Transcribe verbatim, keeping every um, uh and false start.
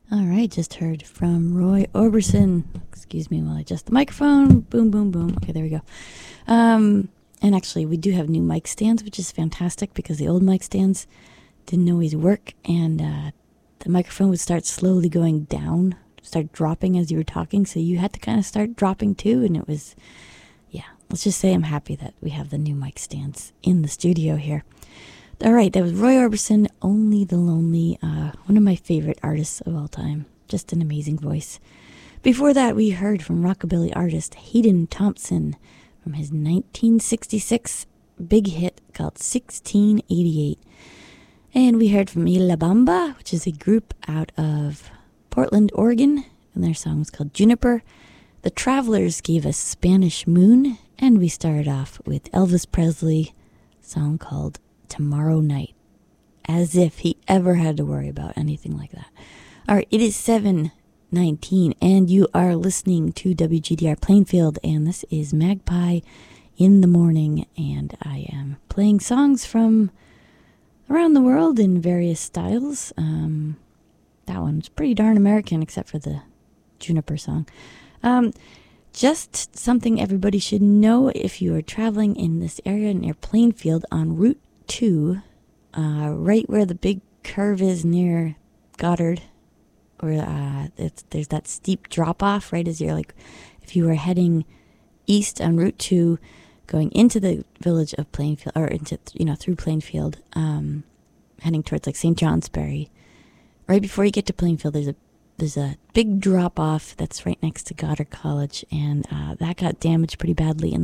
All right, just heard from Roy Orbison. Excuse me while I adjust the microphone. Boom, boom, boom. Okay, there we go. Um, and actually, we do have new mic stands, which is fantastic because the old mic stands didn't always work, and uh, the microphone would start slowly going down, start dropping as you were talking, so you had to kind of start dropping too, and it was, yeah, let's just say I'm happy that we have the new mic stands in the studio here. All right, that was Roy Orbison, Only the Lonely, uh, one of my favorite artists of all time. Just an amazing voice. Before that, we heard from rockabilly artist Hayden Thompson from his nineteen sixty-six big hit called sixteen eighty-eight. And we heard from La Bamba, which is a group out of Portland, Oregon, and their song was called Juniper. The Travelers gave us Spanish Moon, and we started off with Elvis Presley, a song called Tomorrow Night, as if he ever had to worry about anything like that. All right, it is seven nineteen, and you are listening to W G D R Plainfield, and this is Magpie in the Morning, and I am playing songs from around the world in various styles. Um, that one's pretty darn American, except for the Juniper song. Um, just something everybody should know if you are traveling in this area near Plainfield on Route two, uh, right where the big curve is near Goddard, where uh, it's, there's that steep drop off right as you're like, if you were heading east on Route two, going into the village of Plainfield, or into, you know, through Plainfield, um, heading towards like Saint Johnsbury. Right before you get to Plainfield, there's a there's a big drop off that's right next to Goddard College, and uh, that got damaged pretty badly in